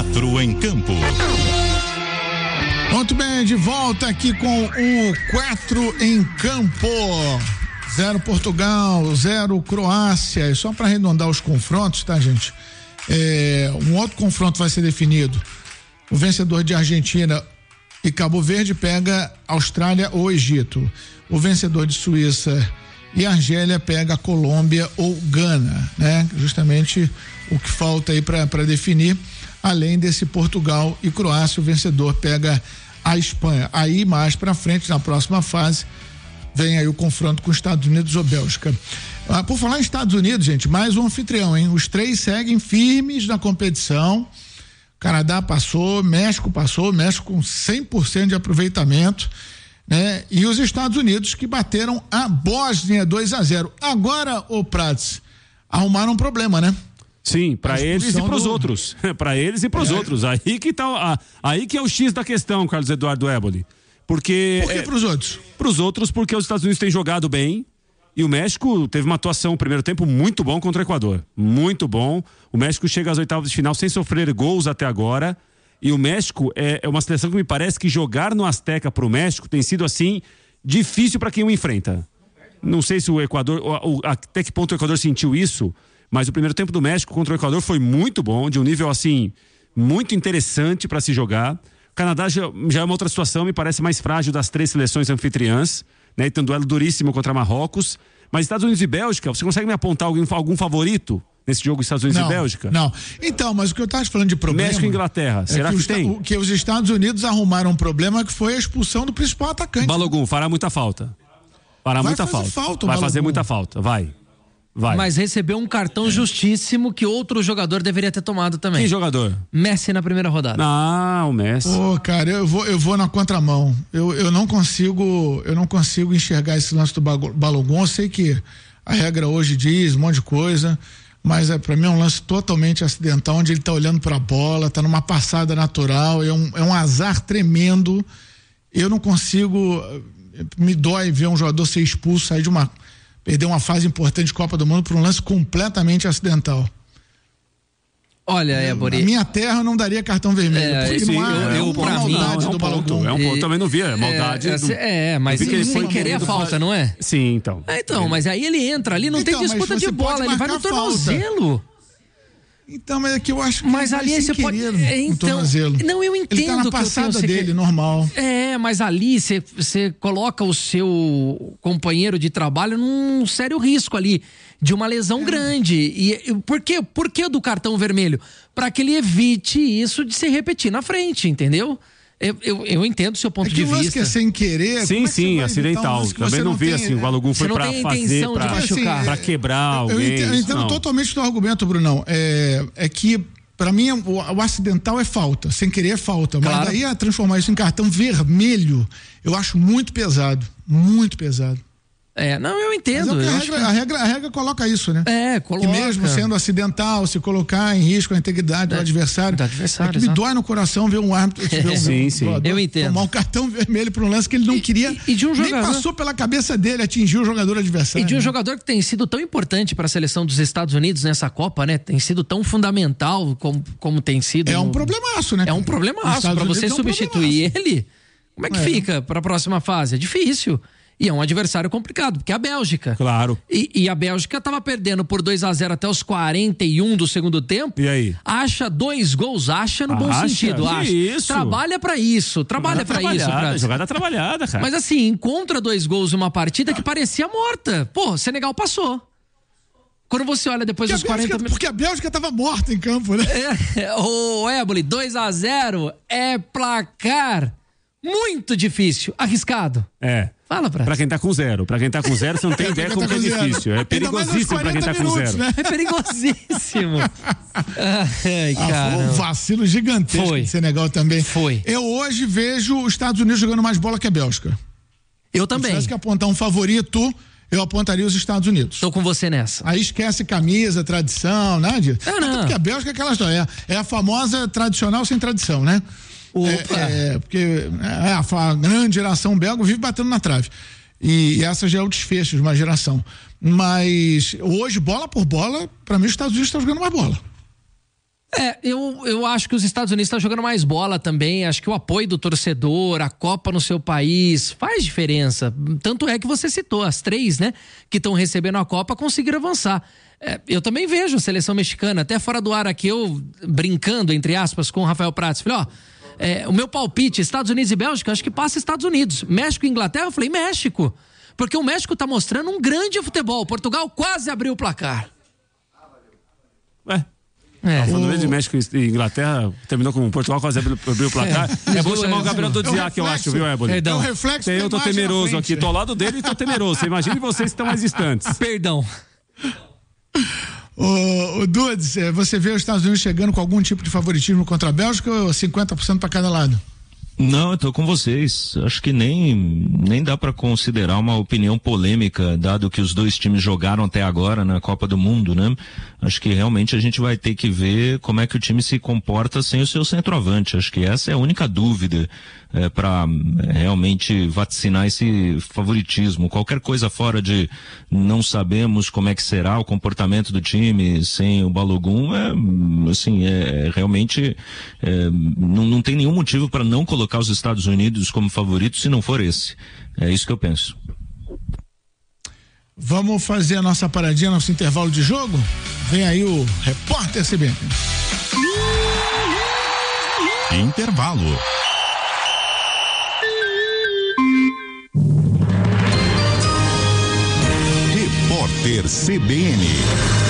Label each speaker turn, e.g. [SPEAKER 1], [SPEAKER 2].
[SPEAKER 1] 4 em Campo.
[SPEAKER 2] Muito bem, de volta aqui com o 4 em Campo. 0 Portugal, 0 Croácia. E só para arredondar os confrontos, tá, gente? Um outro confronto vai ser definido. O vencedor de Argentina e Cabo Verde pega Austrália ou Egito. O vencedor de Suíça e Argélia pega Colômbia ou Gana, né? Justamente o que falta aí para definir. Além desse Portugal e Croácia, o vencedor pega a Espanha. Aí mais para frente, na próxima fase, vem aí o confronto com Estados Unidos ou Bélgica. Por falar em Estados Unidos, gente, mais um anfitrião, hein? Os 3 seguem firmes na competição. Canadá passou, México com 100% de aproveitamento, né? E os Estados Unidos que bateram a Bósnia 2-0. Agora, ô Prats, arrumaram um problema, né?
[SPEAKER 3] Sim, para eles e para os outros. Para eles e para os outros. Aí que é o X da questão, Carlos Eduardo Éboli.
[SPEAKER 2] Por que para os outros?
[SPEAKER 3] Para os outros, porque os Estados Unidos têm jogado bem e o México teve uma atuação no primeiro tempo muito bom contra o Equador. Muito bom. O México chega às oitavas de final sem sofrer gols até agora. E o México é uma seleção que me parece que jogar no Azteca para o México tem sido assim difícil para quem o enfrenta. Não sei se o Equador, até que ponto o Equador sentiu isso. Mas o primeiro tempo do México contra o Equador foi muito bom, de um nível assim, muito interessante para se jogar. O Canadá já é uma outra situação, me parece mais frágil das 3 seleções anfitriãs, né? E tem um duelo duríssimo contra Marrocos. Mas Estados Unidos e Bélgica, você consegue me apontar algum favorito nesse jogo Estados Unidos e Bélgica?
[SPEAKER 2] Não. Então, mas o que eu estava falando de problema...
[SPEAKER 3] México e Inglaterra, será que tem?
[SPEAKER 2] Que os Estados Unidos arrumaram um problema que foi a expulsão do principal atacante.
[SPEAKER 3] Balogun, fará muita falta. Vai fazer muita falta, vai.
[SPEAKER 4] Mas recebeu um cartão justíssimo que outro jogador deveria ter tomado também.
[SPEAKER 3] Que jogador?
[SPEAKER 4] Messi na primeira rodada.
[SPEAKER 3] O Messi.
[SPEAKER 2] Cara, eu vou na contramão. Eu não consigo enxergar esse lance do Balogun. Eu sei que a regra hoje diz um monte de coisa, mas para mim é um lance totalmente acidental, onde ele tá olhando para a bola, tá numa passada natural, é um azar tremendo. Eu não consigo, me dói ver um jogador ser expulso, sair perder uma fase importante de Copa do Mundo por um lance completamente acidental.
[SPEAKER 4] Olha, Ébori,
[SPEAKER 2] na minha terra eu não daria cartão vermelho, porque
[SPEAKER 4] sim,
[SPEAKER 2] não há maldade do Balogun.
[SPEAKER 3] É um ponto, também não via maldade.
[SPEAKER 4] Mas sem querer a falta, não é?
[SPEAKER 3] Sim, então.
[SPEAKER 4] Mas aí ele entra ali, não tem disputa de bola, ele vai no tornozelo.
[SPEAKER 2] Então, mas é que eu acho que
[SPEAKER 4] mas ali você pode.
[SPEAKER 2] Tornozelo.
[SPEAKER 4] Não, eu entendo.
[SPEAKER 2] Ele tá na passada dele, normal.
[SPEAKER 4] Mas ali você coloca o seu companheiro de trabalho num sério risco ali, de uma lesão grande. E por que do cartão vermelho? Para que ele evite isso de se repetir na frente, entendeu? Eu entendo o seu ponto de vista.
[SPEAKER 2] Que é sem querer.
[SPEAKER 3] Sim, acidental. Também não vi assim, o Balogun foi pra fazer, pra quebrar alguém.
[SPEAKER 2] Eu entendo totalmente o teu argumento, Brunão. É que, pra mim, o acidental é falta. Sem querer é falta. Mas
[SPEAKER 4] claro.
[SPEAKER 2] daí a transformar isso em cartão vermelho, eu acho muito pesado. Muito pesado.
[SPEAKER 4] Eu entendo.
[SPEAKER 2] A regra coloca isso, né?
[SPEAKER 4] Coloca.
[SPEAKER 2] Que mesmo sendo acidental, se colocar em risco a integridade do adversário. Que me dói no coração ver um árbitro
[SPEAKER 4] eu entendo.
[SPEAKER 2] tomar um cartão vermelho para um lance que ele não queria.
[SPEAKER 4] E de um jogador,
[SPEAKER 2] nem passou pela cabeça dele atingir o jogador adversário.
[SPEAKER 4] E de um jogador que tem sido tão importante para a seleção dos Estados Unidos nessa Copa, né? Tem sido tão fundamental como tem sido.
[SPEAKER 2] Um problemaço, né?
[SPEAKER 4] É um problemaço. Para você substituir ele, como é que fica para a próxima fase? É difícil. E é um adversário complicado, porque é a Bélgica.
[SPEAKER 3] Claro.
[SPEAKER 4] E a Bélgica estava perdendo por 2-0 até os 41 do segundo tempo.
[SPEAKER 3] E aí?
[SPEAKER 4] Acha 2 gols, no bom sentido.
[SPEAKER 3] Isso.
[SPEAKER 4] Trabalha pra isso.
[SPEAKER 3] Jogada trabalhada, cara.
[SPEAKER 4] Mas assim, encontra 2 gols uma partida que parecia morta. Pô, Senegal passou. Quando você olha depois dos 40 minutos.
[SPEAKER 2] Porque a Bélgica estava morta em campo, né?
[SPEAKER 4] Ô, Éboli, 2-0 é placar muito difícil. Arriscado. Fala
[SPEAKER 3] pra quem tá com 0. Pra quem tá com 0, você não tem ideia como é difícil. É perigosíssimo pra quem tá com 0.
[SPEAKER 2] Né?
[SPEAKER 4] É perigosíssimo.
[SPEAKER 2] Foi um vacilo gigantesco de Senegal também.
[SPEAKER 4] Foi.
[SPEAKER 2] Eu hoje vejo os Estados Unidos jogando mais bola que a Bélgica.
[SPEAKER 4] Eu também.
[SPEAKER 2] Se tivesse que apontar um favorito, eu apontaria os Estados Unidos.
[SPEAKER 4] Tô com você nessa.
[SPEAKER 2] Aí esquece camisa, tradição, nada disso.
[SPEAKER 4] Não.
[SPEAKER 2] Porque a Bélgica é aquela história. É a famosa tradicional sem tradição, né? Porque a grande geração belga vive batendo na trave. E essa já é o desfecho de uma geração. Mas hoje, bola por bola, pra mim os Estados Unidos estão jogando mais bola.
[SPEAKER 4] Eu acho que os Estados Unidos estão jogando mais bola também. Acho que o apoio do torcedor, a Copa no seu país, faz diferença. Tanto é que você citou, as 3, né, que estão recebendo a Copa conseguiram avançar. Eu também vejo a seleção mexicana, até fora do ar aqui, eu brincando, entre aspas, com o Rafael Prats. Falei, o meu palpite, Estados Unidos e Bélgica, acho que passa Estados Unidos. México e Inglaterra, eu falei, México. Porque o México tá mostrando um grande futebol. Portugal quase abriu o placar.
[SPEAKER 3] Falando de México e Inglaterra, terminou com Portugal quase abriu o placar. É bom chamar o Gabriel Dodziak, eu acho, viu, Éboli?
[SPEAKER 2] É um reflexo.
[SPEAKER 3] Eu tô temeroso aqui, tô ao lado dele e tô temeroso. Você imagina vocês que estão mais distantes.
[SPEAKER 4] Perdão.
[SPEAKER 2] O Dudes, você vê os Estados Unidos chegando com algum tipo de favoritismo contra a Bélgica ou 50% para cada lado?
[SPEAKER 1] Não, eu tô com vocês. Acho que nem dá para considerar uma opinião polêmica, dado que os dois times jogaram até agora na Copa do Mundo, né? Acho que realmente a gente vai ter que ver como é que o time se comporta sem o seu centroavante. Acho que essa é a única dúvida para realmente vaticinar esse favoritismo. Qualquer coisa fora de não sabemos como é que será o comportamento do time sem o Balogun, realmente não tem nenhum motivo para não colocar os Estados Unidos como favoritos se não for esse. É isso que eu penso.
[SPEAKER 2] Vamos fazer a nossa paradinha, nosso intervalo de jogo? Vem aí o repórter CBN.
[SPEAKER 5] Intervalo. Repórter CBN.